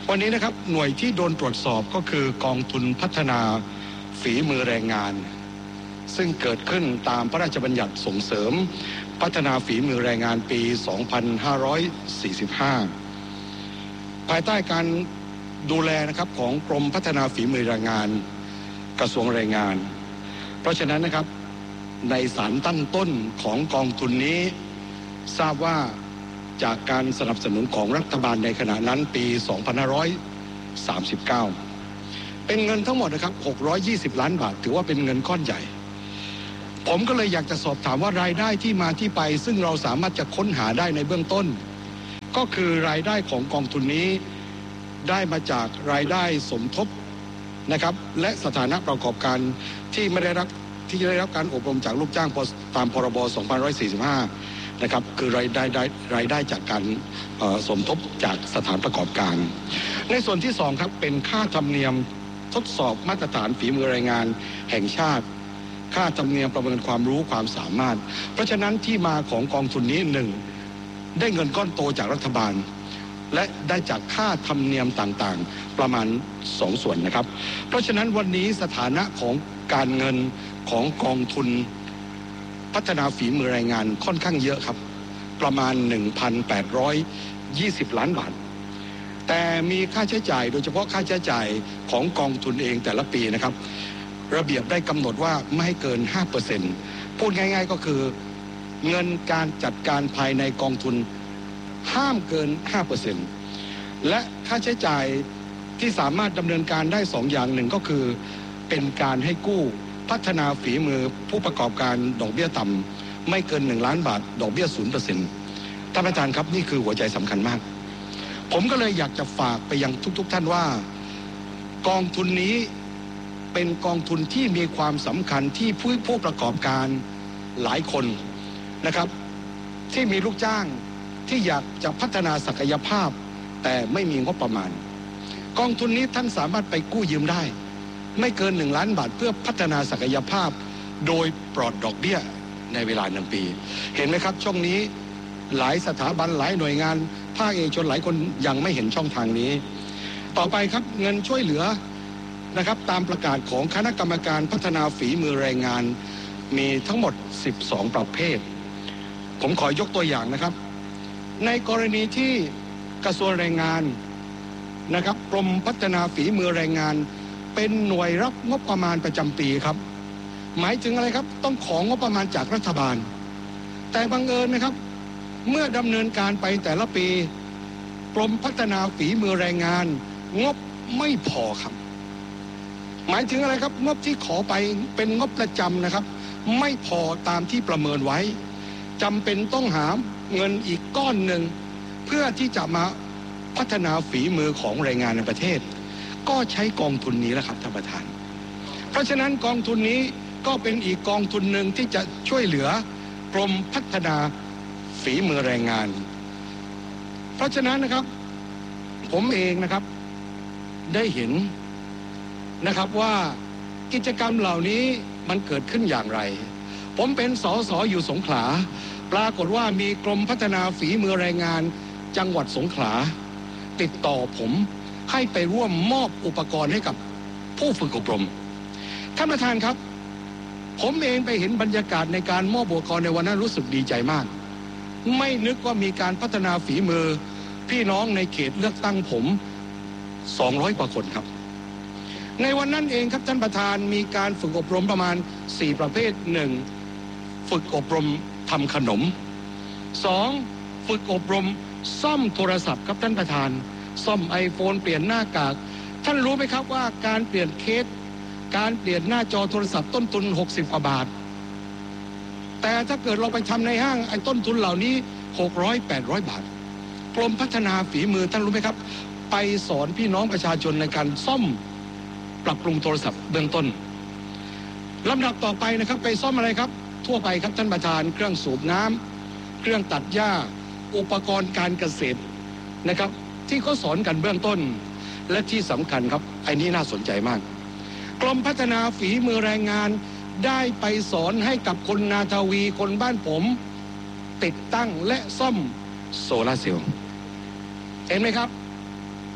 วันนี้นะครับหน่วยที่โดนตรวจสอบก็คือกองทุนพัฒนาฝีมือแรงงานซึ่งเกิดขึ้นตามพระราชบัญญัติส่งเสริมพัฒนาฝีมือแรงงานปี สองพันห้าร้อยสี่สิบห้า ภายใต้การดูแลนะครับของกรมพัฒนาฝีมือแรงงานกระทรวงแรงงานเพราะฉะนั้นนะครับในสารตั้งต้นของกองทุนนี้ทราบว่าจากการสนับสนุนของรัฐบาลในขณะนั้นปี สองพันห้าร้อยสามสิบเก้า เป็นเงินทั้งหมดนะครับหกร้อยยี่สิบล้านบาทถือว่าเป็นเงินก้อนใหญ่ผมก็เลยอยากจะสอบถามว่ารายได้ที่มาที่ไปซึ่งเราสามารถจะค้นหาได้ในเบื้องต้นก็คือรายได้ของกองทุนนี้ได้มาจากรายได้สมทบนะครับและสถานะประกอบการที่ไม่ได้รับที่ได้รับการอบรมจากลูกจ้างตามพรบ สองพันห้าร้อยสี่สิบห้า นะครับคือรายได้รายได้จากการสมทบจากสถานประกอบการในส่วนที่สองครับเป็นค่าธรรมเนียมทดสอบมาตรฐานฝีมือแรงงานแห่งชาติค่าธรรมเนียมประเมินความรู้ความสามารถเพราะฉะนั้นที่มาของกองทุนนี้หนึ่งได้เงินก้อนโตจากรัฐบาลและได้จากค่าธรรมเนียมต่างๆประมาณสองส่วนนะครับเพราะฉะนั้นวันนี้สถานะของการเงินของกองทุนพัฒนาฝีมือแรงงานค่อนข้างเยอะครับประมาณ หนึ่งพันแปดร้อยยี่สิบ ล้านบาทแต่มีค่าใช้จ่ายโดยเฉพาะค่าใช้จ่ายของกองทุนเองแต่ละปีนะครับระเบียบได้กำหนดว่าไม่ให้เกิน ห้าเปอร์เซ็นต์ พูดง่ายๆก็คือเงินการจัดการภายในกองทุนห้ามเกิน ห้าเปอร์เซ็นต์ และค่าใช้จ่ายที่สามารถดำเนินการได้สองอย่างหนึ่งก็คือเป็นการให้กู้พัฒนาฝีมือผู้ประกอบการดอกเบี้ยต่ำไม่เกินหนึ่งล้านบาทดอกเบี้ย ศูนย์เปอร์เซ็นต์ ท่านประธานครับนี่คือหัวใจสำคัญมากผมก็เลยอยากจะฝากไปยังทุกๆท่านว่ากองทุนนี้เป็นกองทุนที่มีความสำคัญที่ผู้ผู้ประกอบการหลายคนนะครับที่มีลูกจ้างที่อยากจะพัฒนาศักยภาพแต่ไม่มีงบประมาณกองทุนนี้ท่านสามารถไปกู้ยืมได้ไม่เกินหนึ่งล้านบาทเพื่อพัฒนาศักยภาพโดยปลอดดอกเบี้ยในเวลาหนึ่งปีเห็นไหมครับช่วงนี้หลายสถาบันหลายหน่วยงานภาคเอกชนหลายคนยังไม่เห็นช่องทางนี้ต่อไปครับเงินช่วยเหลือนะครับตามประกาศของคณะกรรมการพัฒนาฝีมือแรงงานมีทั้งหมดสิบสองประเภทผมขอยกตัวอย่างนะครับในกรณีที่กระทรวงแรงงานนะครับกรมพัฒนาฝีมือแรงงานเป็นหน่วยรับงบประมาณประจำปีครับหมายถึงอะไรครับต้องของงบประมาณจากรัฐบาลแต่บังเอิญนะครับเมื่อดำเนินการไปแต่ละปีกรมพัฒนาฝีมือแรงงานงบไม่พอครับหมายถึงอะไรครับงบที่ขอไปเป็นงบประจำนะครับไม่พอตามที่ประเมินไว้จำเป็นต้องหาเงินอีกก้อนหนึ่งเพื่อที่จะมาพัฒนาฝีมือของแรงงานในประเทศก็ใช้กองทุนนี้แหละครับท่านประธานเพราะฉะนั้นกองทุนนี้ก็เป็นอีกกองทุนหนึ่งที่จะช่วยเหลือกรมพัฒนาฝีมือแรงงานเพราะฉะนั้นนะครับผมเองนะครับได้เห็นนะครับว่ากิจกรรมเหล่านี้มันเกิดขึ้นอย่างไรผมเป็นสสอยู่สงขลาปรากฏว่ามีกรมพัฒนาฝีมือแรงงานจังหวัดสงขลาติดต่อผมให้ไปร่วมมอบอุปกรณ์ให้กับผู้ฝึกอบรมท่านประธานครับผมเองไปเห็นบรรยากาศในการมอบอุปกรณ์ในวันนั้นรู้สึกดีใจมากไม่นึกว่ามีการพัฒนาฝีมือพี่น้องในเขตเลือกตั้งผมสองร้อยกว่าคนครับในวันนั้นเองครับท่านประธานมีการฝึกอบรมประมาณสี่ประเภทหนึ่งฝึกอบรมทำขนมสองฝึกอบรมซ่อมโทรศัพท์ครับท่านประธานซ่อมไอโฟนเปลี่ยนหน้ากากท่านรู้ไหมครับว่าการเปลี่ยนเคสการเปลี่ยนหน้าจอโทรศัพท์ต้นทุนหกสิบกว่าบาทแต่ถ้าเกิดเราไปทำในห้างไอ้ต้นทุนเหล่านี้หกร้อย แปดร้อยบาทกรมพัฒนาฝีมือท่านรู้ไหมครับไปสอนพี่น้องประชาชนในการซ่อมปรับปรุงโทรศัพท์เบื้องต้นลำดับต่อไปนะครับไปซ่อมอะไรครับทั่วไปครับท่านประธานเครื่องสูบน้ำเครื่องตัดหญ้าอุปกรณ์การเกษตรนะครับที่เขาสอนกันเบื้องต้นและที่สำคัญครับไอ้นี้น่าสนใจมากกรมพัฒนาฝีมือแรงงานได้ไปสอนให้กับคนนาทวีคนบ้านผมติดตั้งและซ่อมโซลาร์เซลล์เห็นไหมครับ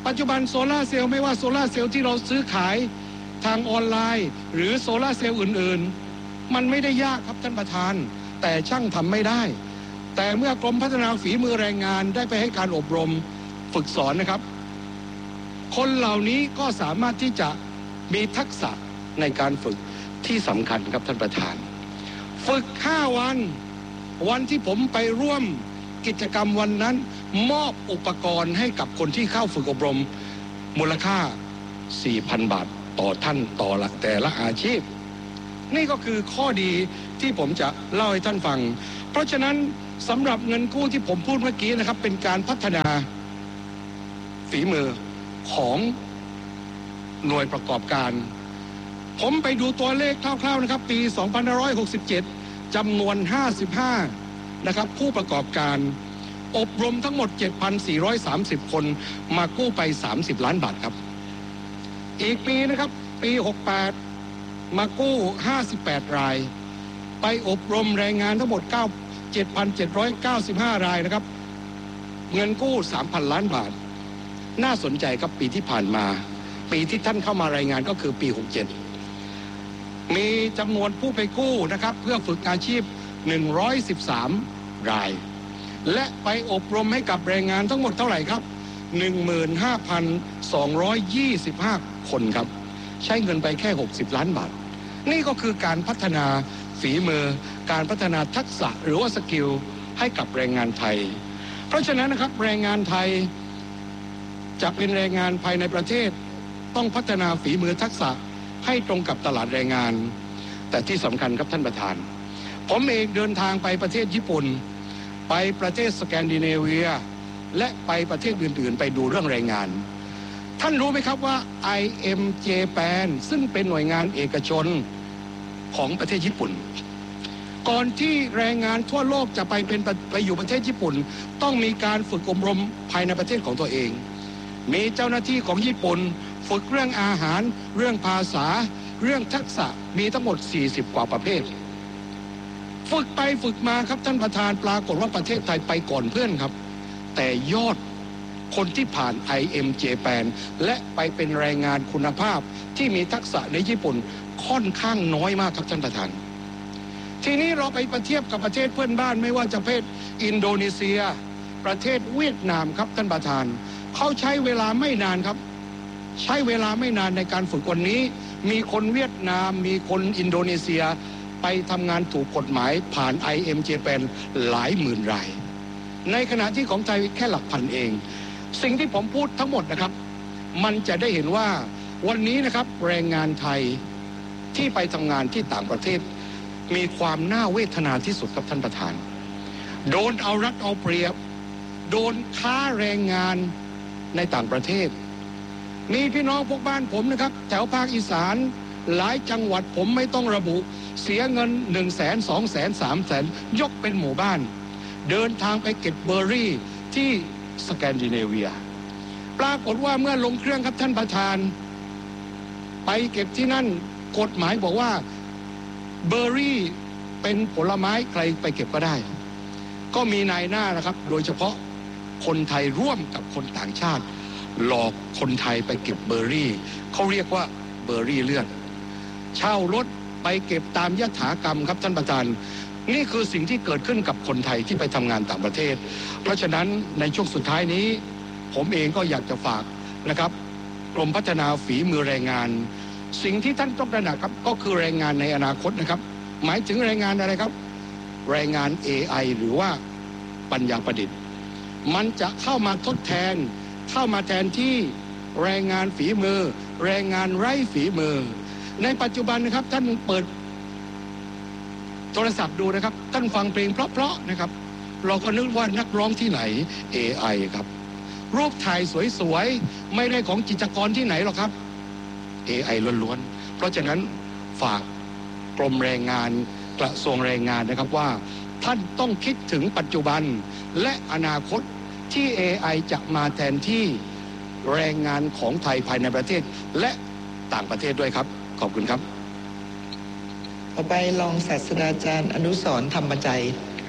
ปัจจุบันโซลาร์เซลล์ไม่ว่าโซลาร์เซลล์ที่เราซื้อขายทางออนไลน์หรือโซลาร์เซลล์อื่นๆมันไม่ได้ยากครับท่านประธานแต่ช่างทำไม่ได้แต่เมื่อกรมพัฒนาฝีมือแรงงานได้ไปให้การอบรมฝึกสอนนะครับคนเหล่านี้ก็สามารถที่จะมีทักษะในการฝึกที่สำคัญครับท่านประธานฝึกห้าวันวันที่ผมไปร่วมกิจกรรมวันนั้นมอบอุปกรณ์ให้กับคนที่เข้าฝึกอบรมมูลค่า สี่พัน บาทต่อท่านต่อละแต่ละอาชีพนี่ก็คือข้อดีที่ผมจะเล่าให้ท่านฟังเพราะฉะนั้นสำหรับเงินกู้ที่ผมพูดเมื่อกี้นะครับเป็นการพัฒนาฝีมือของหน่วยประกอบการผมไปดูตัวเลขคร่าวๆนะครับปีสองพันห้าร้อยหกสิบเจ็ดจำนวนห้าสิบห้านะครับผู้ประกอบการอบรมทั้งหมด เจ็ดพันสี่ร้อยสามสิบ คนมากู้ไปสามสิบล้านบาทครับอีกปีนะครับปีหกสิบแปดมากู้ห้าสิบแปดรายไปอบรมแรงงานทั้งหมดเจ็ดพันเจ็ดร้อยเก้าสิบห้ารายนะครับเงินกู้ สามพัน ล้านบาทน่าสนใจครับปีที่ผ่านมาปีที่ท่านเข้ามารายงานก็คือปีหกสิบเจ็ดมีจำนวนผู้ไปกู้นะครับเพื่อฝึกอาชีพหนึ่งร้อยสิบสามรายและไปอบรมให้กับแรงงานทั้งหมดเท่าไหร่ครับ หนึ่งหมื่นห้าพันสองร้อยยี่สิบห้า คนครับใช้เงินไปแค่หกสิบล้านบาทนี่ก็คือการพัฒนาฝีมือการพัฒนาทักษะหรือว่าสกิลให้กับแรงงานไทยเพราะฉะนั้นนะครับแรงงานไทยจะเป็นแรงงานภายในประเทศต้องพัฒนาฝีมือทักษะให้ตรงกับตลาดแรงงานแต่ที่สำคัญครับท่านประธานผมเองเดินทางไปประเทศญี่ปุ่นไปประเทศสแกนดิเนเวียและไปประเทศอื่นๆไปดูเรื่องแรงงานท่านรู้ไหมครับว่า ไอ เอ็ม เจ แปน ซึ่งเป็นหน่วยงานเอกชนของประเทศญี่ปุ่นก่อนที่แรงงานทั่วโลกจะไปเป็นไปอยู่ประเทศญี่ปุ่นต้องมีการฝึกอบรมภายในประเทศของตัวเองมีเจ้าหน้าที่ของญี่ปุ่นฝึกเรื่องอาหารเรื่องภาษาเรื่องทักษะมีทั้งหมดสี่สิบกว่าประเภทฝึกไปฝึกมาครับท่านประธานปรากฏว่าประเทศไทยไปก่อนเพื่อนครับแต่ยอดคนที่ผ่าน ไอ เอ็ม เจ แปน และไปเป็นแรงงานคุณภาพที่มีทักษะในญี่ปุ่นค่อนข้างน้อยมากครับท่านประธานทีนี้เราไปประเทียบกับประเทศเพื่อนบ้านไม่ว่าจะประเทศอินโดนีเซียประเทศเวียดนามครับท่านประธานเขาใช้เวลาไม่นานครับใช้เวลาไม่นานในการฝึกวันนี้มีคนเวียดนามมีคนอินโดนีเซียไปทำงานถูกกฎหมายผ่าน ไอ เอ็ม เจ แปน หลายหมื่นรายในขณะที่ของไทยแค่หลักพันเองสิ่งที่ผมพูดทั้งหมดนะครับมันจะได้เห็นว่าวันนี้นะครับแรงงานไทยที่ไปทำงานที่ต่างประเทศมีความน่าเวทนาที่สุดครับท่านประธานโดนเอารัดเอาเปรียบโดนค้าแรงงานในต่างประเทศมีพี่น้องพวกบ้านผมนะครับแถวภาคอีสานหลายจังหวัดผมไม่ต้องระบุเสียเงินหนึ่งแสนสองแสนสามแสนยกเป็นหมู่บ้านเดินทางไปเก็บเบอร์รี่ที่สแกนดิเนเวียปรากฏว่าเมื่อลงเครื่องครับท่านประธานไปเก็บที่นั่นกฎหมายบอกว่าเบอร์รี่เป็นผลไม้ใครไปเก็บก็ได้ก็มีนายหน้านะครับโดยเฉพาะคนไทยร่วมกับคนต่างชาติหลอกคนไทยไปเก็บเบอร์รี่เขาเรียกว่าเบอร์รี่เลือดเช่ารถไปเก็บตามยถากรรมครับท่านประธานนี่คือสิ่งที่เกิดขึ้นกับคนไทยที่ไปทำงานต่างประเทศเพราะฉะนั้นในช่วงสุดท้ายนี้ผมเองก็อยากจะฝากนะครับกรมพัฒนาฝีมือแรงงานสิ่งที่ท่านต้องตระหนักครับก็คือแรงงานในอนาคตนะครับหมายถึงแรงงานอะไรครับแรงงาน เอ ไอ หรือว่าปัญญาประดิษฐ์มันจะเข้ามาทดแทนเข้ามาแทนที่แรงงานฝีมือแรงงานไร้ฝีมือในปัจจุบันนะครับท่านเปิดโทรศัพท์ดูนะครับท่านฟังเพลงเพราะๆนะครับเราก็นึกว่านักร้องที่ไหน เอ ไอ ครับรูปถ่ายสวยๆไม่ได้ของกิจกรที่ไหนหรอกครับ เอ ไอ ล้วนๆเพราะฉะนั้นฝากกรมแรงงานกระทรวงแรงงานนะครับว่าท่านต้องคิดถึงปัจจุบันและอนาคตที่ เอ ไอ จะมาแทนที่แรงงานของไทยภายในประเทศและต่างประเทศด้วยครับขอบคุณครับต่อไปรองศาสตราจารย์อนุสรณ์ธรรมใจ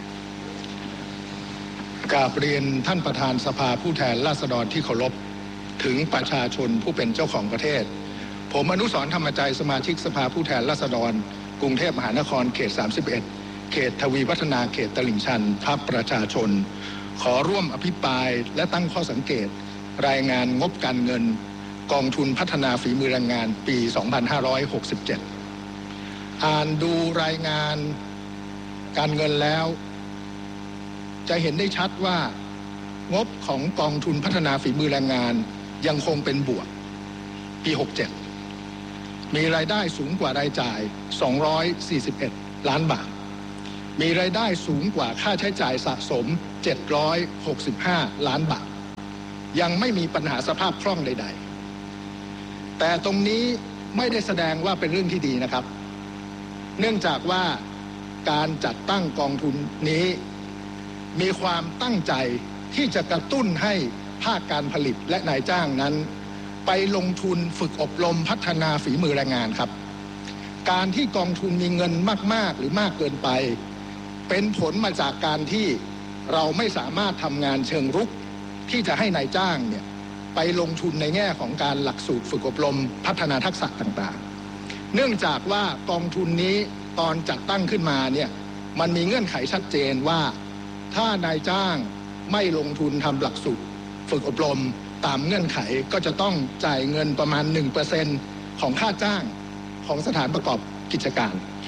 กราบเรียนท่านประธานสภาผู้แทนราษฎรที่เคารพถึงประชาชนผู้เป็นเจ้าของประเทศผมอนุสรณ์ธรรมใจสมาชิกสภาผู้แทนราษฎรกรุงเทพมหานครเขตสามสิบเอ็ดเขตทวีวัฒนาเขตตลิ่งชันพรรคประชาชนขอร่วมอภิปรายและตั้งข้อสังเกตรายงานงบการเงินกองทุนพัฒนาฝีมือแรงงานปี สองพันห้าร้อยหกสิบเจ็ด อ่านดูรายงานการเงินแล้วจะเห็นได้ชัดว่างบของกองทุนพัฒนาฝีมือแรงงานยังคงเป็นบวกปี หกเจ็ด มีรายได้สูงกว่ารายจ่าย สองร้อยสี่สิบเอ็ด ล้านบาทมีรายได้สูงกว่าค่าใช้จ่ายสะสม เจ็ดร้อยหกสิบห้า ล้านบาทยังไม่มีปัญหาสภาพคล่องใดๆแต่ตรงนี้ไม่ได้แสดงว่าเป็นเรื่องที่ดีนะครับเนื่องจากว่าการจัดตั้งกองทุนนี้มีความตั้งใจที่จะกระตุ้นให้ภาคการผลิตและนายจ้างนั้นไปลงทุนฝึกอบรมพัฒนาฝีมือแรงงานครับการที่กองทุนมีเงินมากๆหรือมากเกินไปเป็นผลมาจากการที่เราไม่สามารถทำงานเชิงรุกที่จะให้นายจ้างเนี่ยไปลงทุนในแง่ของการหลักสูตรฝึกอบรมพัฒนาทักษะต่างๆเนื่องจากว่ากองทุนนี้ตอนจัดตั้งขึ้นมาเนี่ยมันมีเงื่อนไขชัดเจนว่าถ้านายจ้างไม่ลงทุนทำหลักสูตรฝึกอบรมตามเงื่อนไขก็จะต้องจ่ายเงินประมาณ หนึ่งเปอร์เซ็นต์ ของค่าจ้างของสถานประกอบกิจการ